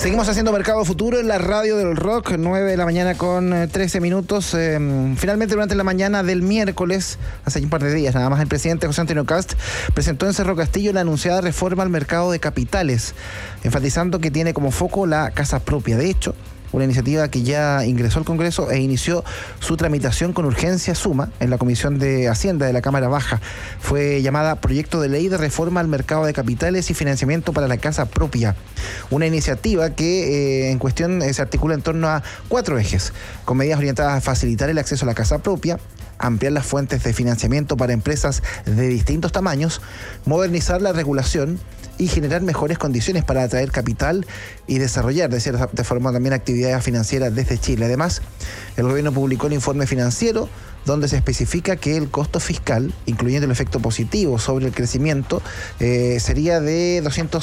Seguimos haciendo Mercado Futuro en la radio del rock, 9 de la mañana con 13 minutos. Finalmente, durante la mañana del miércoles, hace un par de días nada más, el presidente José Antonio Kast presentó en Cerro Castillo la anunciada reforma al mercado de capitales, enfatizando que tiene como foco la casa propia. De hecho, una iniciativa que ya ingresó al Congreso e inició su tramitación con urgencia suma en la Comisión de Hacienda de la Cámara Baja. Fue llamada Proyecto de Ley de Reforma al Mercado de Capitales y Financiamiento para la Casa Propia. Una iniciativa que en cuestión se articula en torno a 4 ejes, con medidas orientadas a facilitar el acceso a la casa propia, ampliar las fuentes de financiamiento para empresas de distintos tamaños, modernizar la regulación y generar mejores condiciones para atraer capital y desarrollar de cierta forma también actividades financieras desde Chile. Además, el gobierno publicó el informe financiero donde se especifica que el costo fiscal, incluyendo el efecto positivo sobre el crecimiento, sería de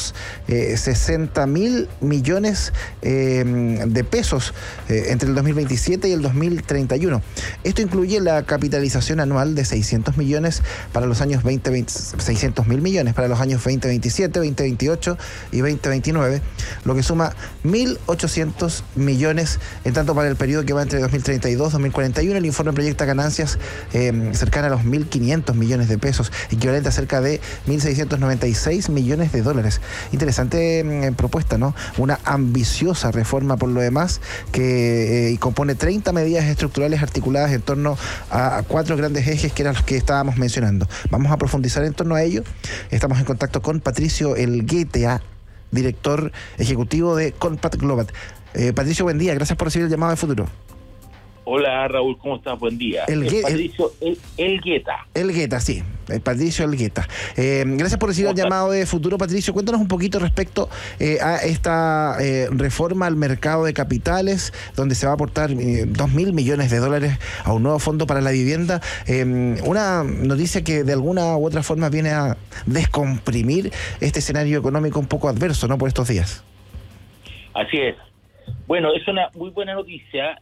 260.000 millones de pesos entre el 2027 y el 2031. Esto incluye la capitalización anual de 600 millones para los años 600.000 millones para los años 2027, 2028 y 2029, lo que suma 1.800 millones en tanto para el periodo que va entre 2032 y 2041. El informe proyecta ganancias cercana a los 1.500 millones de pesos, equivalente a cerca de 1.696 millones de dólares. Interesante propuesta, ¿no? Una ambiciosa reforma por lo demás que compone 30 medidas estructurales articuladas en torno a 4 grandes ejes que eran los que estábamos mencionando. Vamos a profundizar en torno a ello. Estamos en contacto con Patricio Elgueta, director ejecutivo de Compact Global. Patricio, buen día. Gracias por recibir el llamado de Futuro. Hola Raúl, ¿cómo estás? Buen día. Patricio Elgueta. Elgueta, sí, Patricio Elgueta. Gracias por recibir el llamado de Futuro, Patricio. Cuéntanos un poquito respecto a esta reforma al mercado de capitales, donde se va a aportar 2.000 millones de dólares a un nuevo fondo para la vivienda. Una noticia que de alguna u otra forma viene a descomprimir este escenario económico un poco adverso, ¿no?, por estos días. Así es. Bueno, es una muy buena noticia.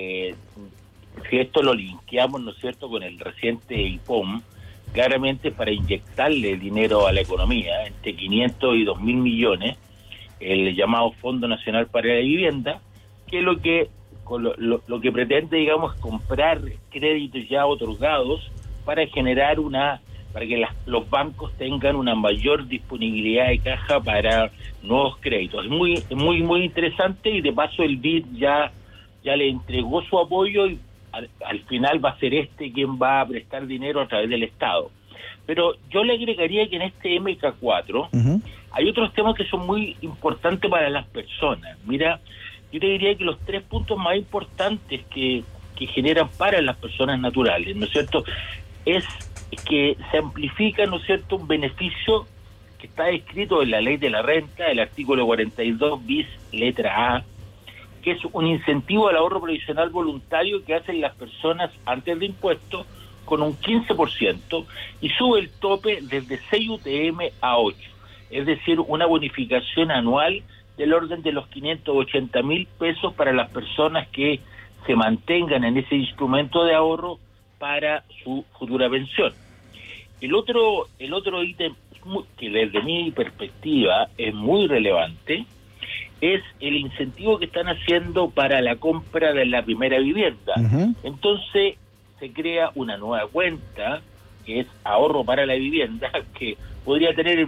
Si esto lo linkeamos, ¿no es cierto?, con el reciente IPOM, claramente para inyectarle dinero a la economía, entre 500 y 2.000 millones, el llamado Fondo Nacional para la Vivienda, que lo que pretende, digamos, comprar créditos ya otorgados para generar para que los bancos tengan una mayor disponibilidad de caja para nuevos créditos. Es muy interesante, y de paso el BID ya le entregó su apoyo, y al final va a ser quien va a prestar dinero a través del Estado. Pero yo le agregaría que en este MK4 hay otros temas que son muy importantes para las personas. Mira, yo te diría que los 3 puntos más importantes que generan para las personas naturales, ¿no es cierto?, es que se amplifica, ¿no es cierto?, un beneficio que está descrito en la Ley de la Renta, el artículo 42 bis, letra A, que es un incentivo al ahorro previsional voluntario que hacen las personas antes de impuestos con un 15%, y sube el tope desde 6 UTM a 8, es decir, una bonificación anual del orden de los 580.000 pesos para las personas que se mantengan en ese instrumento de ahorro para su futura pensión. El otro ítem que desde mi perspectiva es muy relevante es el incentivo que están haciendo para la compra de la primera vivienda. Entonces se crea una nueva cuenta que es ahorro para la vivienda, que podría tener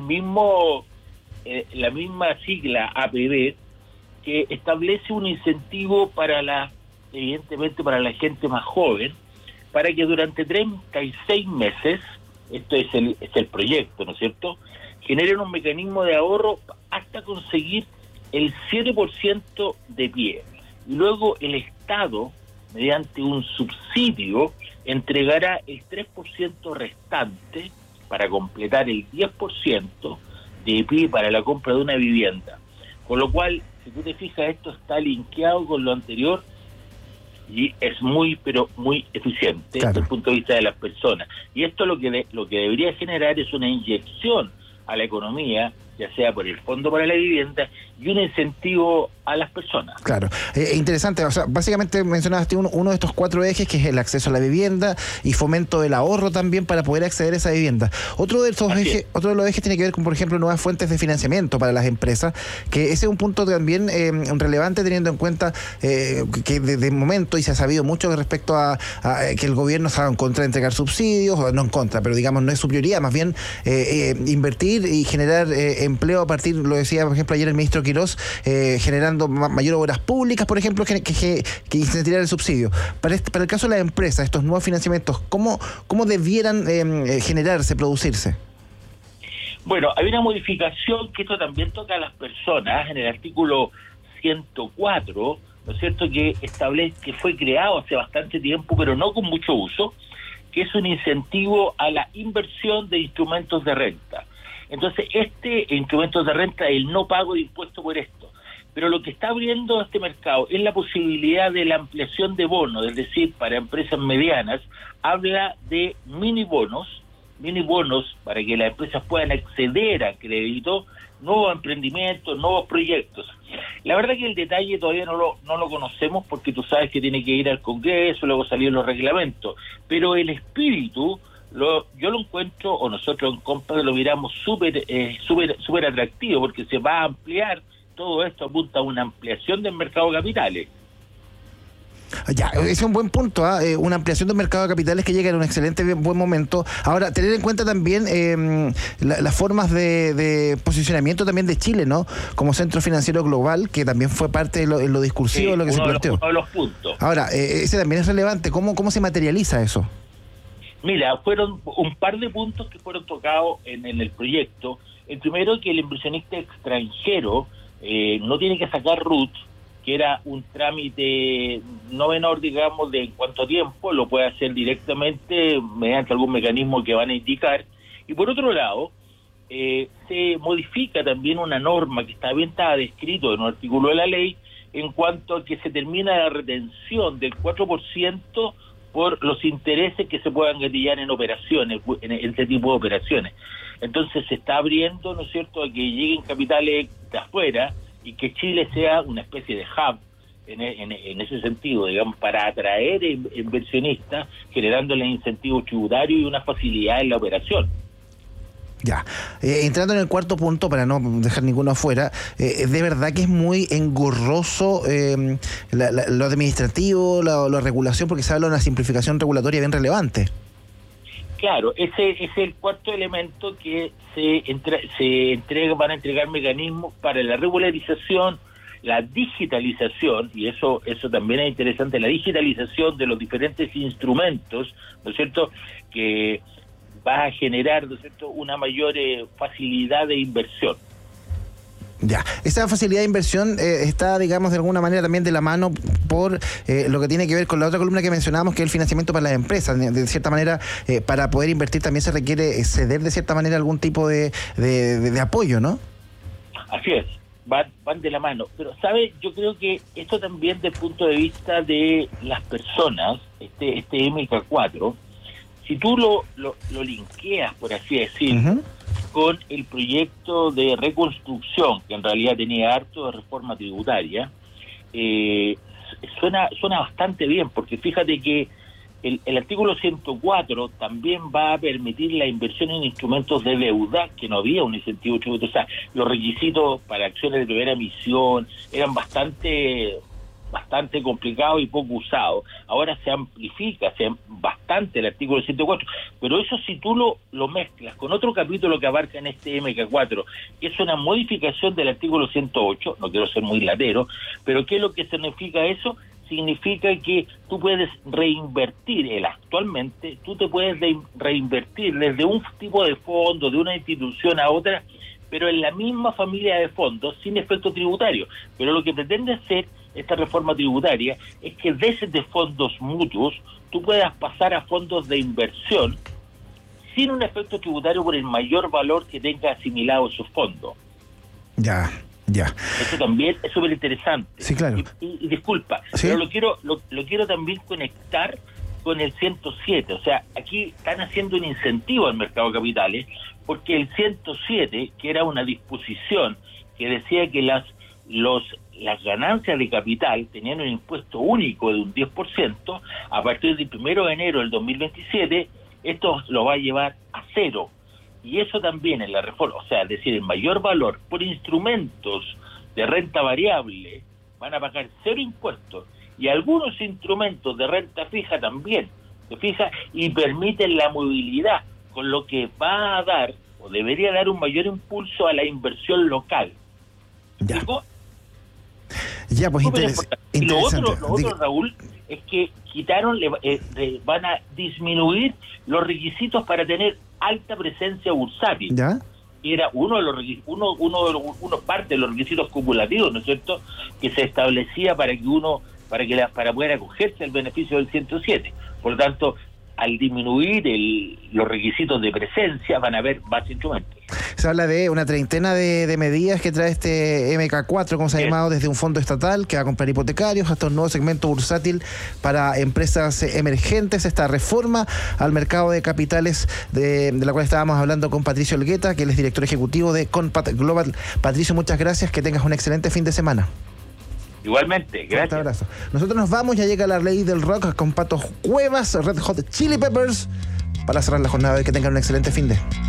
la misma sigla APB, que establece un incentivo evidentemente para la gente más joven, para que durante 36 meses, esto es el proyecto, ¿no es cierto?, generen un mecanismo de ahorro hasta conseguir el 7% de pie. Y luego el Estado, mediante un subsidio, entregará el 3% restante para completar el 10% de pie para la compra de una vivienda. Con lo cual, si tú te fijas, esto está linkeado con lo anterior, y es muy eficiente desde el punto de vista de las personas. Y esto lo que debería generar es una inyección a la economía, ya sea por el Fondo para la Vivienda, y un incentivo a las personas. Claro, interesante. O sea, básicamente mencionaste uno de estos 4 ejes, que es el acceso a la vivienda y fomento del ahorro también para poder acceder a esa vivienda. Otro de los ejes tiene que ver con, por ejemplo, nuevas fuentes de financiamiento para las empresas, que ese es un punto también relevante, teniendo en cuenta que de momento, y se ha sabido mucho respecto a que el gobierno estaba en contra de entregar subsidios, o no en contra, pero digamos no es su prioridad, más bien invertir y generar empleo a partir, lo decía por ejemplo ayer el ministro Quirós, generando mayor obras públicas, por ejemplo, que incentivar el subsidio. Para el caso de las empresas, estos nuevos financiamientos, ¿cómo debieran generarse, producirse? Bueno, hay una modificación que esto también toca a las personas en el artículo 104, ¿no es cierto?, que establece, que fue creado hace bastante tiempo, pero no con mucho uso, que es un incentivo a la inversión de instrumentos de renta. Entonces, instrumentos de renta, el no pago de impuestos por esto. Pero lo que está abriendo este mercado es la posibilidad de la ampliación de bonos, es decir, para empresas medianas, habla de mini bonos para que las empresas puedan acceder a crédito, nuevos emprendimientos, nuevos proyectos. La verdad que el detalle todavía no lo conocemos, porque tú sabes que tiene que ir al Congreso, luego salir los reglamentos, pero el espíritu yo lo encuentro, o nosotros en Compass lo miramos súper atractivo, porque se va a ampliar. Todo esto apunta a una ampliación del mercado de capitales. Ya, ese es un buen punto, una ampliación del mercado de capitales que llega en un excelente buen momento. Ahora, tener en cuenta también las formas de posicionamiento también de Chile, ¿no? Como centro financiero global, que también fue parte de lo discursivo, de lo que se planteó. Uno de los puntos. Ahora, ese también es relevante. ¿Cómo se materializa eso? Mira, fueron un par de puntos que fueron tocados en el proyecto. El primero, que el inversionista extranjero no tiene que sacar RUT, que era un trámite no menor, digamos, de en cuánto tiempo, lo puede hacer directamente mediante algún mecanismo que van a indicar. Y por otro lado, se modifica también una norma que estaba descrito en un artículo de la ley, en cuanto a que se termina la retención del 4% por los intereses que se puedan gatillar en operaciones, en este tipo de operaciones. Entonces se está abriendo, ¿no es cierto?, a que lleguen capitales de afuera y que Chile sea una especie de hub en ese sentido, digamos, para atraer inversionistas, generándoles incentivos tributarios y una facilidad en la operación. Ya, entrando en el cuarto punto, para no dejar ninguno afuera, de verdad que es muy engorroso lo administrativo, la regulación, porque se habla de una simplificación regulatoria bien relevante. Claro, ese es el cuarto elemento, que van a entregar mecanismos para la regularización, la digitalización, y eso también es interesante, la digitalización de los diferentes instrumentos, ¿no es cierto?, que va a generar, ¿no es cierto?, una mayor facilidad de inversión. Ya, esa facilidad de inversión está, digamos, de alguna manera también de la mano por lo que tiene que ver con la otra columna que mencionábamos, que es el financiamiento para las empresas. De cierta manera, para poder invertir también se requiere ceder de cierta manera algún tipo de apoyo, ¿no? Así es, van de la mano. Pero, ¿sabe? Yo creo que esto también, desde el punto de vista de las personas, este MK4, si tú lo linkeas, por así decirlo, con el proyecto de reconstrucción, que en realidad tenía harto de reforma tributaria, suena bastante bien, porque fíjate que el artículo 104 también va a permitir la inversión en instrumentos de deuda, que no había un incentivo tributario. O sea, los requisitos para acciones de primera emisión eran bastante complicado y poco usado. Ahora se amplifica bastante el artículo 104, pero eso, si tú lo mezclas con otro capítulo que abarca en este MK4, que es una modificación del artículo 108, no quiero ser muy latero, pero ¿qué es lo que significa eso? Significa que tú puedes reinvertir, actualmente tú te puedes reinvertir desde un tipo de fondo, de una institución a otra, pero en la misma familia de fondos, sin efecto tributario. Pero lo que pretende hacer esta reforma tributaria es que desde fondos mutuos tú puedas pasar a fondos de inversión sin un efecto tributario por el mayor valor que tenga asimilado esos fondos. Ya. Eso también es súper interesante. Sí, claro. Y disculpa, ¿sí? Pero lo quiero también conectar con el 107. O sea, aquí están haciendo un incentivo al mercado de capitales, porque el 107, que era una disposición que decía que las ganancias de capital tenían un impuesto único de un 10%, a partir del 1 de enero del 2027, esto lo va a llevar a cero. Y eso también en la reforma, o sea, es decir, el mayor valor por instrumentos de renta variable van a pagar cero impuestos, y algunos instrumentos de renta fija también, se fija, y permiten la movilidad, con lo que va a dar, o debería dar, un mayor impulso a la inversión local. Ya. ¿Digo? Ya, pues interesante. Y lo interesante. otro, Raúl, es que quitaron, van a disminuir los requisitos para tener alta presencia bursátil. ¿Ya? Era parte de los requisitos cumulativos, ¿no es cierto?, que se establecía para poder acogerse al beneficio del 107. Por lo tanto, al disminuir los requisitos de presencia, van a haber más instrumentos. Se habla de una treintena de medidas que trae este MK4, como se ha llamado, desde un fondo estatal que va a comprar hipotecarios hasta un nuevo segmento bursátil para empresas emergentes, esta reforma al mercado de capitales de la cual estábamos hablando con Patricio Olgueta, que él es director ejecutivo de Conpat Global. Patricio, muchas gracias, que tengas un excelente fin de semana. Igualmente, gracias. Un abrazo. Nosotros nos vamos, ya llega la ley del rock con Pato Cuevas, Red Hot Chili Peppers, para cerrar la jornada y que tengan un excelente fin de